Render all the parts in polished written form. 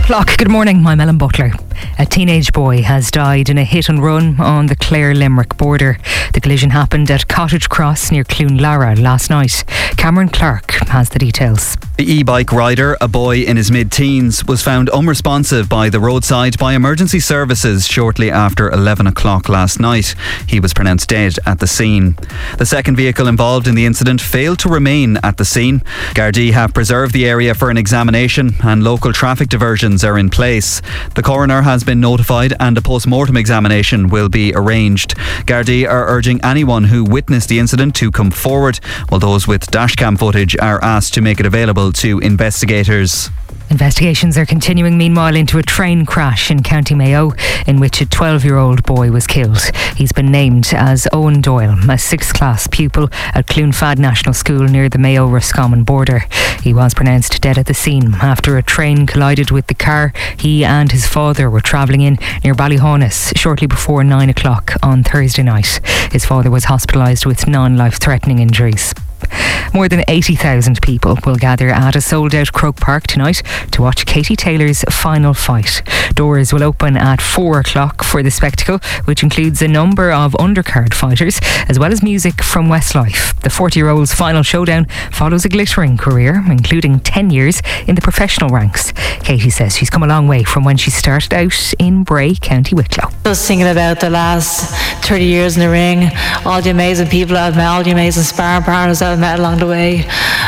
o'clock. Good morning, I'm Ellen Butler. A teenage boy has died in a hit and run on the Clare-Limerick border. The collision happened at Cottage Cross near Clonlara last night. Cameron Clark has the details. The e-bike rider, a boy in his mid-teens, was found unresponsive by the roadside by emergency services shortly after 11 o'clock last night. He was pronounced dead at the scene. The second vehicle involved in the incident failed to remain at the scene. Gardaí have preserved the area for an examination and local traffic diversions are in place. The coroner has been notified and a post-mortem examination will be arranged. Gardaí are urging anyone who witnessed the incident to come forward, while those with dashcam footage are asked to make it available to investigators. Investigations are continuing meanwhile into a train crash in County Mayo in which a 12-year-old boy was killed. He's been named as Owen Doyle, a 6th class pupil at Clonfad National School near the Mayo-Roscommon border. He was pronounced dead at the scene after a train collided with the car he and his father were travelling in near Ballyhaunis shortly before 9 o'clock on Thursday night. His father was hospitalised with non-life-threatening injuries. More than 80,000 people will gather at a sold-out Croke Park tonight to watch Katie Taylor's final fight. Doors will open at 4 o'clock for the spectacle, which includes a number of undercard fighters, as well as music from Westlife. The 40-year-old's final showdown follows a glittering career, including 10 years in the professional ranks. Katie says she's come a long way from when she started out in Bray, County Wicklow. Just thinking about the last 30 years in the ring, all the amazing people I've met, all the amazing sparring partners I've met along the way,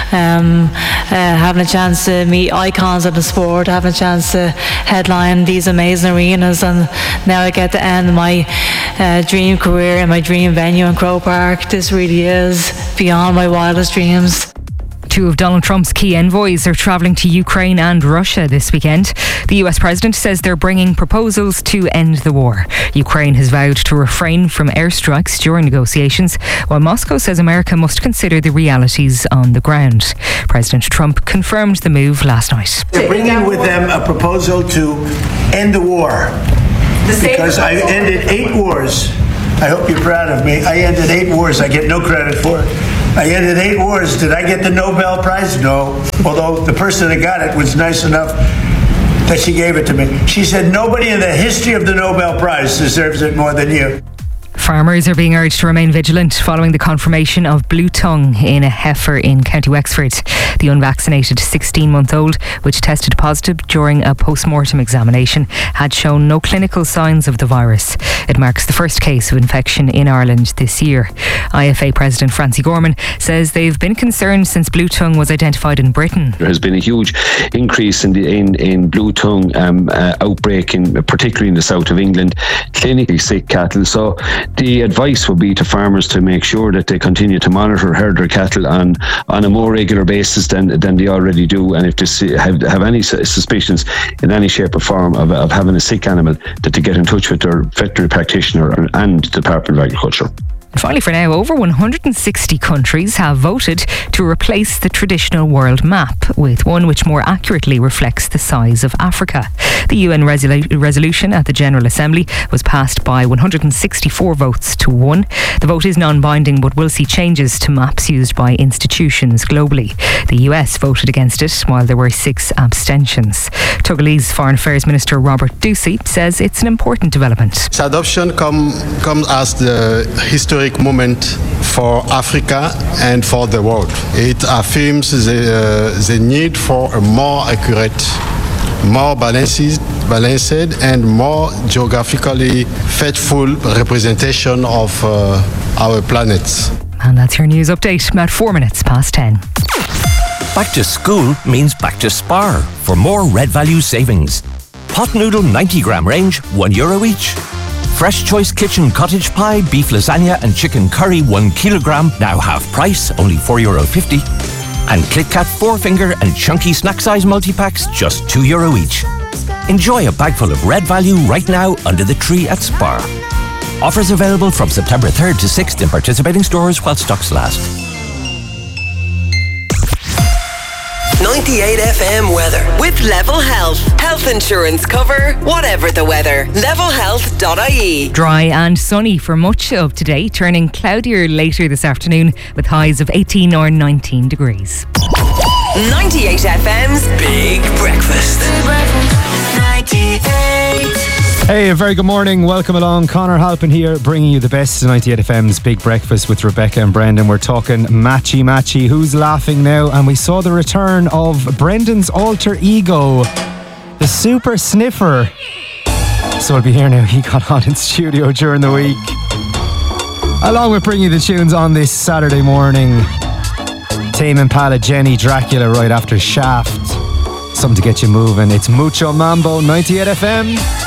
having a chance to meet icons of the sport, having a chance to headline these amazing arenas, and now I get to end my dream career in my dream venue in Croke Park. This really is beyond my wildest dreams. Two of Donald Trump's key envoys are travelling to Ukraine and Russia this weekend. The US president says they're bringing proposals to end the war. Ukraine has vowed to refrain from airstrikes during negotiations, while Moscow says America must consider the realities on the ground. President Trump confirmed the move last night. They're bringing with them a proposal to end the war. Because I ended 8 wars. I hope you're proud of me. I ended 8 wars. I get no credit for it. I ended 8 wars. Did I get the Nobel Prize? No. Although the person that got it was nice enough that she gave it to me. She said, nobody in the history of the Nobel Prize deserves it more than you. Farmers are being urged to remain vigilant following the confirmation of blue tongue in a heifer in County Wexford. The unvaccinated 16-month-old, which tested positive during a post-mortem examination, had shown no clinical signs of the virus. It marks the first case of infection in Ireland this year. IFA President Francie Gorman says they've been concerned since blue tongue was identified in Britain. There has been a huge increase in blue tongue outbreak, particularly in the south of England, clinically sick cattle. So the advice would be to farmers to make sure that they continue to monitor herder cattle on a more regular basis than they already do, and if they have any suspicions in any shape or form of having a sick animal, that they get in touch with their veterinary practitioner and Department of Agriculture. And finally, for now, over 160 countries have voted to replace the traditional world map with one which more accurately reflects the size of Africa. The UN resolution at the General Assembly was passed by 164 votes to 1. The vote is non-binding but will see changes to maps used by institutions globally. The US voted against it while there were 6 abstentions. Togolese Foreign Affairs Minister Robert Ducey says it's an important development. This adoption comes as the historic moment for Africa and for the world. It affirms the need for a more accurate, more balanced and more geographically faithful representation of our planet. And that's your news update at 4 minutes past 10. Back to school means back to Spar for more Red Value savings. Pot noodle 90-gram range, €1 each. Fresh Choice Kitchen cottage pie, beef lasagna and chicken curry 1 kilogram, now half price, only €4.50. And Kit Kat 4-finger and chunky snack size multi-packs, just €2 each. Enjoy a bag full of Red Value right now under the tree at Spar. Offers available from September 3rd to 6th in participating stores while stocks last. 98 FM weather with Level Health. Health insurance cover, whatever the weather. levelhealth.ie. Dry and sunny for much of today, turning cloudier later this afternoon with highs of 18 or 19 degrees. 98 FM's Big Breakfast. Hey, a very good morning. Welcome along. Conor Halpin here, bringing you the best of 98 FM's Big Breakfast with Rebecca and Brendan. We're talking matchy. Who's laughing now? And we saw the return of Brendan's alter ego, the Super Sniffer. So we'll be here now. He got on in studio during the week, along with bringing you the tunes on this Saturday morning. Tame Impala, Jenny, Dracula right after Shaft. Something to get you moving. It's Mucho Mambo, 98 FM.